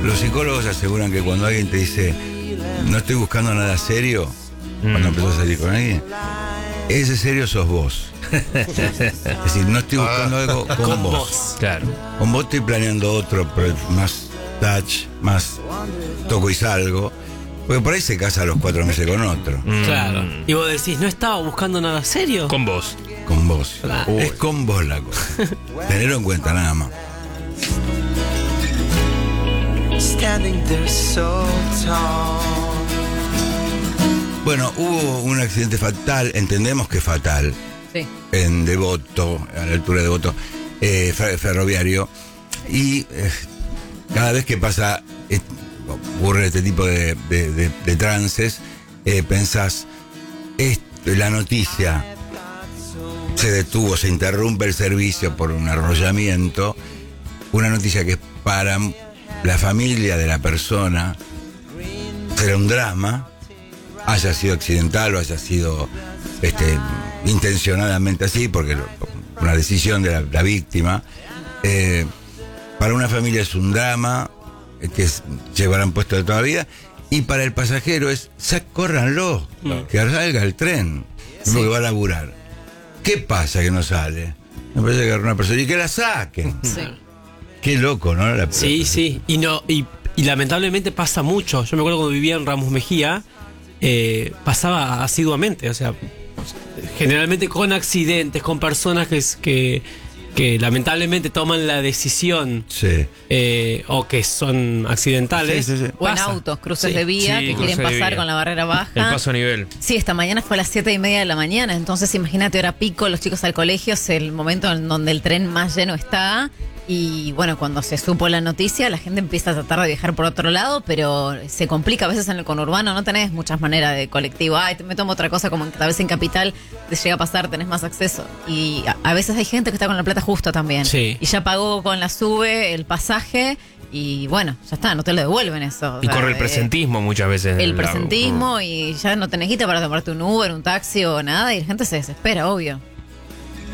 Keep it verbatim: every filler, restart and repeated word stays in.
los psicólogos aseguran que cuando alguien te dice no estoy buscando nada serio, mm. cuando empezás a salir con alguien, ese serio sos vos. Es decir, no estoy buscando ah. algo con, con vos. vos. Claro. Con vos estoy planeando otro, pero más touch, más toco y salgo. Porque por ahí se casa a los cuatro meses con otro. Mm. Claro. Y vos decís, ¿no estaba buscando nada serio? Con vos. Con vos. Claro. Es con vos la cosa. Tenerlo en cuenta nada más. Bueno, hubo un accidente fatal, entendemos que fatal, sí. en Devoto, a la altura de Devoto, eh, ferroviario, y eh, cada vez que pasa, eh, ocurre este tipo de, de, de, de trances, eh, pensás, esto, la noticia se detuvo, se interrumpe el servicio por un arrollamiento, una noticia que es para la familia de la persona, será un drama, haya sido accidental o haya sido este, intencionadamente así, porque lo, una decisión de la, la víctima. Eh, para una familia es un drama eh, que es, llevarán puesto de toda la vida, y para el pasajero es, córranlo, mm. que salga el tren, sí. porque va a laburar. ¿Qué pasa que no sale? Me parece que agarró una persona y que la saquen. Sí. Qué loco, ¿no? La sí, sí, y no y, y lamentablemente pasa mucho. Yo me acuerdo cuando vivía en Ramos Mejía, eh, pasaba asiduamente, o sea, generalmente con accidentes, con personas que, que, que lamentablemente toman la decisión, sí. eh, o que son accidentales. Sí, sí, sí. O en autos, cruces sí. de vía, sí, que quieren pasar con la barrera baja. El paso a nivel. Sí, esta mañana fue a las siete y media de la mañana, entonces imagínate, hora pico, los chicos al colegio, es el momento en donde el tren más lleno está. Y bueno, cuando se supo la noticia, la gente empieza a tratar de viajar por otro lado, pero se complica a veces en el conurbano, no tenés muchas maneras de colectivo. Ay, me tomo otra cosa, como tal vez en Capital te llega a pasar, tenés más acceso. Y a, a veces hay gente que está con la plata justa también. Sí. Y ya pagó con la SUBE el pasaje y bueno, ya está, no te lo devuelven eso. Y o sea, corre el presentismo eh, muchas veces. El presentismo y ya no tenés guita para tomarte un Uber, un taxi o nada, y la gente se desespera, obvio.